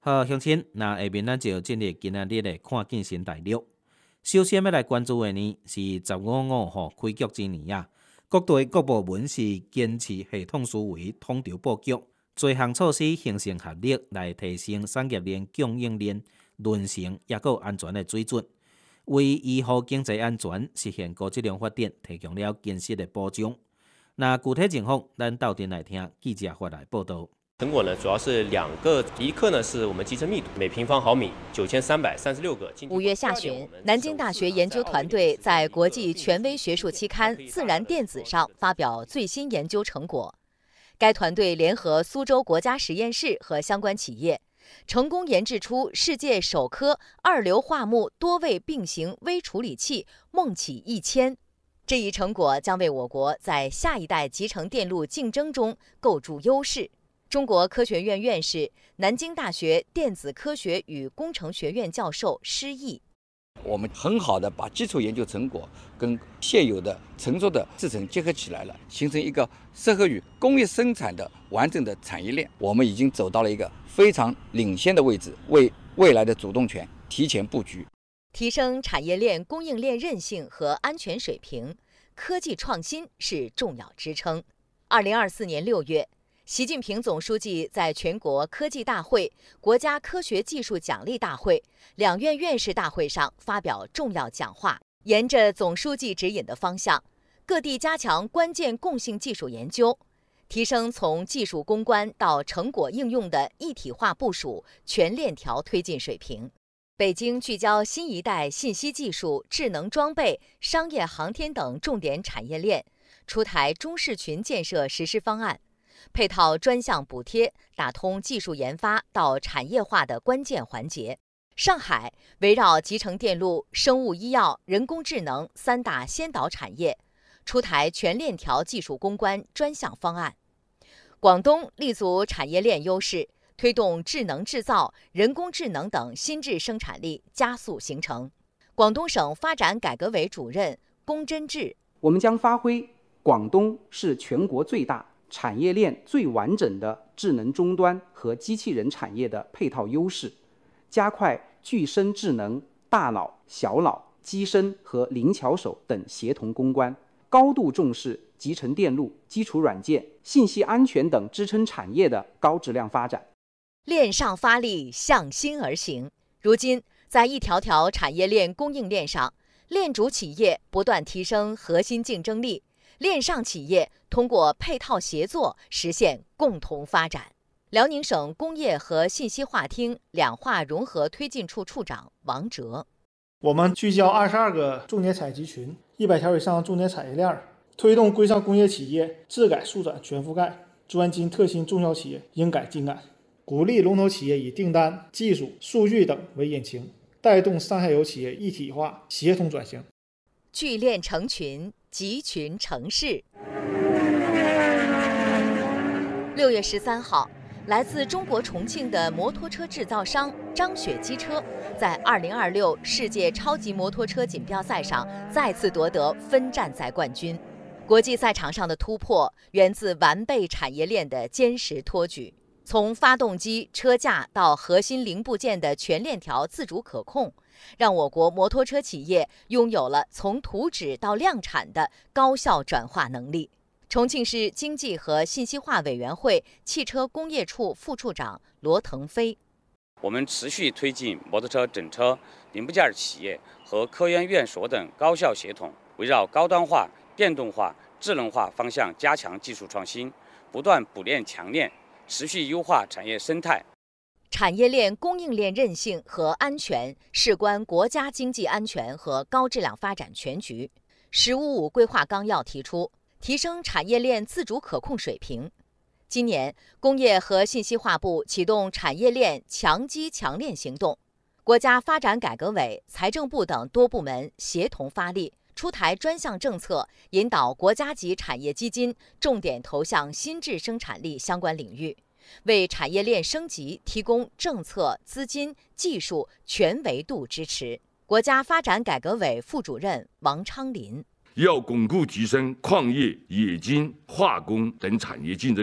好，乡亲，那下面咱就进入今仔日的看见新大陆。首先要来关注的呢是1555开局之年啊，各地各部门是坚持系统思维、统筹布局，多项措施形成合力来提升产业链、供应链、韧性也有安全的水准，为维护经济安全、实现高质量发展提供了坚实的保障。那具体情况，咱斗阵来听记者发来报道。 成果呢，主要是2个，第一个呢是我们集成密度，每平方毫米9336个。 5月下旬，南京大学研究团队在国际权威学术期刊《自然电子》上发表最新研究成果。该团队联合苏州国家实验室和相关企业，成功研制出世界首颗2硫化钼多位并行微处理器梦启1000。这一成果将为我国在下一代集成电路竞争中构筑优势。中国科学院院士、南京大学电子科学与工程学院教授施毅： 我们很好的把基础研究成果跟现有的成熟的制程结合起来了，形成一个适合于工业生产的完整的产业链。我们已经走到了一个非常领先的位置，为未来的主动权提前布局。 提升产业链供应链韧性和安全水平，科技创新是重要支撑。2024年6月，习近平总书记在全国科技大会、国家科学技术奖励大会、两院院士大会上发表重要讲话，沿着总书记指引的方向，各地加强关键共性技术研究，提升从技术攻关到成果应用的一体化部署、全链条推进水平。北京聚焦新一代信息技术、智能装备、商业航天等重点产业链，出台中视群建设实施方案，配套专项补贴，打通技术研发到产业化的关键环节。上海围绕集成电路、生物医药、人工智能3大先导产业，出台全链条技术攻关专项方案。广东立足产业链优势，推动智能制造、人工智能等新质生产力加速形成。广东省发展改革委主任龚真志： 我们将发挥广东是全国最大、产业链最完整的智能终端和机器人产业的配套优势，加快具身智能、大脑、小脑、机身和灵巧手等协同攻关，高度重视集成电路、基础软件、信息安全等支撑产业的高质量发展。 链上发力，向心而行。如今，在一条条产业链供应链上，链主企业不断提升核心竞争力，链上企业通过配套协作实现共同发展。辽宁省工业和信息化厅两化融合推进处处长王哲： 我们聚焦22个重点采集群，100条以上重点产业链，推动规上工业企业自改速转全覆盖，专精特新中小企业应改尽改，鼓励龙头企业以订单、技术、数据等为引擎，带动上下游企业一体化协同转型。 聚链成群，集群成市。6月13号，来自中国重庆的摩托车制造商张雪机车，在2026世界超级摩托车锦标赛上再次夺得分站赛冠军。国际赛场上的突破源自完备产业链的坚实托举，从发动机、车架到核心零部件的全链条自主可控，让我国摩托车企业拥有了从图纸到量产的高效转化能力。重庆市经济和信息化委员会汽车工业处副处长罗腾飞： 我们持续推进摩托车整车零部件企业和科研院所等高效协同，围绕高端化、电动化、智能化方向加强技术创新，不断补链强链，持续优化产业生态。 产业链供应链韧性和安全事关国家经济安全和高质量发展全局。“15+5”规划纲要提出，提升产业链自主可控水平。今年，工业和信息化部启动产业链强基强链行动，国家发展改革委、财政部等多部门协同发力，出台专项政策，引导国家级产业基金重点投向新质生产力相关领域，为产业链升级提供政策、资金、技术全维度支持。国家发展改革委副主任王昌林： 要巩固提升矿业、冶金、化工等产业竞争力，提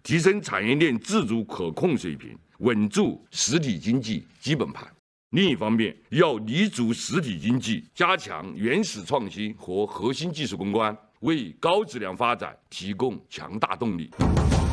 提升产业链自主可控水平，稳住实体经济基本盘。另一方面，要立足实体经济，加强原始创新和核心技术攻关，为高质量发展提供强大动力。